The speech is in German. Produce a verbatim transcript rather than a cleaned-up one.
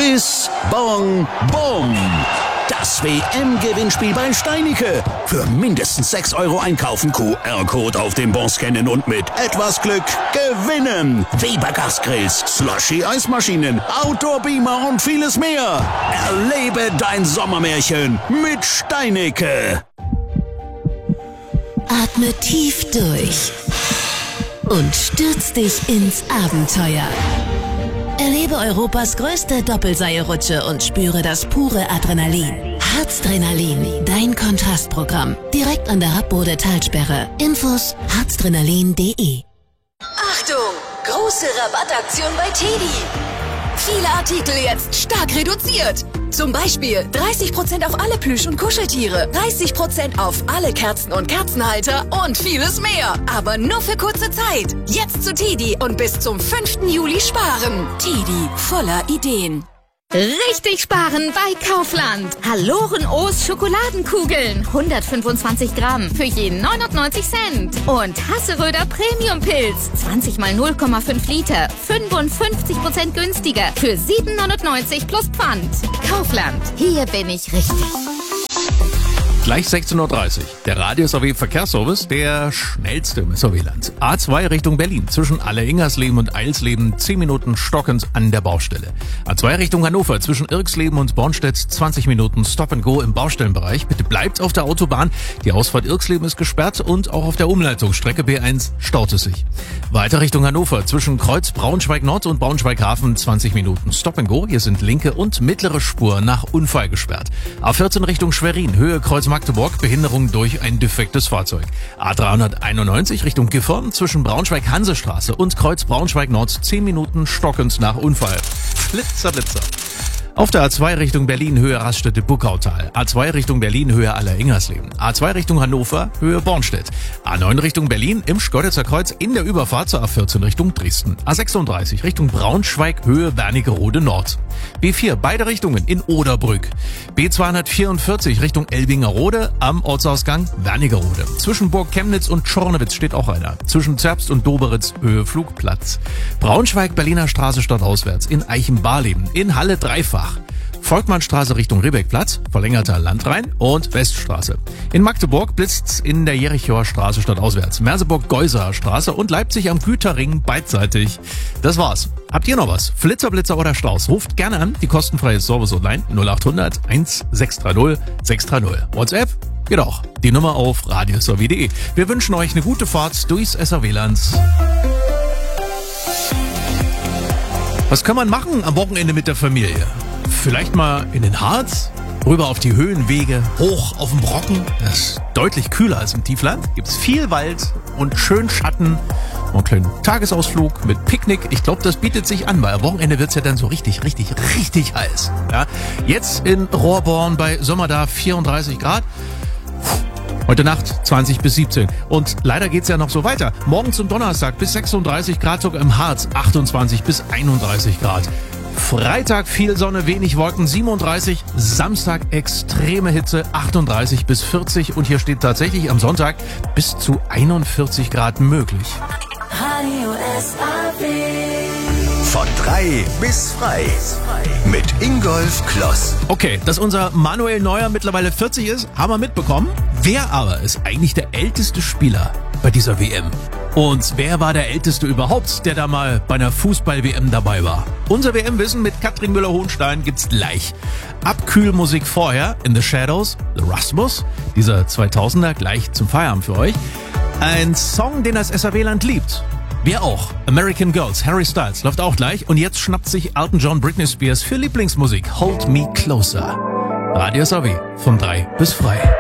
Bis Bong Bom. Das W M-Gewinnspiel bei Steinike. Für mindestens sechs Euro einkaufen, Q R-Code auf dem Bon scannen und mit etwas Glück gewinnen. Weber Gasgrills, Slushy-Eismaschinen, Outdoor-Beamer und vieles mehr. Erlebe dein Sommermärchen mit Steinike. Atme tief durch und stürz dich ins Abenteuer. Erlebe Europas größte Doppelseilrutsche und spüre das pure Adrenalin. Harzdrenalin, dein Kontrastprogramm. Direkt an der Rappbode Talsperre. Infos harzdrenalin punkt de. Achtung! Große Rabattaktion bei Teddy. Viele Artikel jetzt stark reduziert. Zum Beispiel dreißig Prozent auf alle Plüsch- und Kuscheltiere, dreißig Prozent auf alle Kerzen und Kerzenhalter und vieles mehr. Aber nur für kurze Zeit. Jetzt zu Teddy und bis zum fünften Juli sparen. Teddy, voller Ideen. Richtig sparen bei Kaufland. Halloren O's Schokoladenkugeln. hundertfünfundzwanzig Gramm für je neunundneunzig Cent. Und Hasseröder Premium Pilz. zwanzig mal null Komma fünf Liter. fünfundfünfzig Prozent günstiger. Für sieben neunundneunzig plus Pfand. Kaufland. Hier bin ich richtig. Gleich sechzehn Uhr dreißig. Der Radio-S A W Verkehrsservice, der schnellste im S A W-Land. A zwei Richtung Berlin. Zwischen Alle-Ingersleben und Eilsleben zehn Minuten stockend an der Baustelle. A zwei Richtung Hannover. Zwischen Irksleben und Bornstedt zwanzig Minuten Stop and Go im Baustellenbereich. Bitte bleibt auf der Autobahn. Die Ausfahrt Irksleben ist gesperrt und auch auf der Umleitungsstrecke B eins staut es sich. Weiter Richtung Hannover. Zwischen Kreuz Braunschweig Nord und Braunschweig-Hafen zwanzig Minuten Stop and Go. Hier sind linke und mittlere Spur nach Unfall gesperrt. A vierzehn Richtung Schwerin. Höhe Kreuz Magdeburg, Behinderung durch ein defektes Fahrzeug. A dreihunderteinundneunzig Richtung Gifhorn, zwischen Braunschweig-Hansestraße und Kreuz Braunschweig-Nord zehn Minuten stockend nach Unfall. Blitzer, Blitzer. Auf der A zwei Richtung Berlin, Höhe Raststätte-Buckautal. A zwei Richtung Berlin, Höhe Aller-Ingersleben. A zwei Richtung Hannover, Höhe Bornstedt. A neun Richtung Berlin, im Schkeuditzer Kreuz in der Überfahrt zur A vierzehn Richtung Dresden. A sechsunddreißig Richtung Braunschweig, Höhe Wernigerode Nord. B vier, beide Richtungen in Oderbrück. B zweihundertvierundvierzig Richtung Elbingerode am Ortsausgang Wernigerode. Zwischen Burg Chemnitz und Tschornewitz steht auch einer. Zwischen Zerbst und Doberitz, Höhe Flugplatz. Braunschweig, Berliner Straße stadtauswärts in Eichenbarleben. In Halle dreifach. Volkmannstraße Richtung Riebeckplatz, verlängerter Landrhein und Weststraße. In Magdeburg blitzt's in der Jerichoer Straße stadtauswärts, Merseburg-Geuserer Straße und Leipzig am Güterring beidseitig. Das war's. Habt ihr noch was? Flitzer, Blitzer oder Staus? Ruft gerne an, die kostenfreie Service Online null achthundert sechshundertsechzig sechshundertdreißig. WhatsApp? Geht auch. Die Nummer auf radios punkt de. Wir wünschen euch eine gute Fahrt durchs S A W-Land. Was kann man machen am Wochenende mit der Familie? Vielleicht mal in den Harz, rüber auf die Höhenwege, hoch auf den Brocken. Das ist deutlich kühler als im Tiefland. Gibt's viel Wald und schön Schatten. Und einen kleinen Tagesausflug mit Picknick. Ich glaube, das bietet sich an, weil am Wochenende wird's ja dann so richtig, richtig, richtig heiß. Ja, jetzt in Rohrborn bei Sommer da vierunddreißig Grad. Heute Nacht zwanzig bis siebzehn. Und leider geht's ja noch so weiter. Morgen zum Donnerstag bis sechsunddreißig Grad, sogar im Harz achtundzwanzig bis einunddreißig Grad. Freitag viel Sonne, wenig Wolken, siebenunddreißig. Samstag extreme Hitze, achtunddreißig bis vierzig. Und hier steht tatsächlich am Sonntag bis zu einundvierzig Grad möglich. Radio S A W. Von drei bis frei. Mit Ingolf Kloss. Okay, dass unser Manuel Neuer mittlerweile vierzig ist, haben wir mitbekommen. Wer aber ist eigentlich der älteste Spieler bei dieser W M? Und wer war der Älteste überhaupt, der da mal bei einer Fußball-W M dabei war? Unser W M-Wissen mit Katrin Müller-Hohenstein gibt's gleich. Abkühlmusik vorher, In the Shadows, The Rasmus, dieser zweitausender gleich zum Feierabend für euch. Ein Song, den das S A W-Land liebt. Wir auch. American Girls, Harry Styles läuft auch gleich. Und jetzt schnappt sich Elton John, Britney Spears für Lieblingsmusik. Hold Me Closer. Radio S A W von drei bis frei.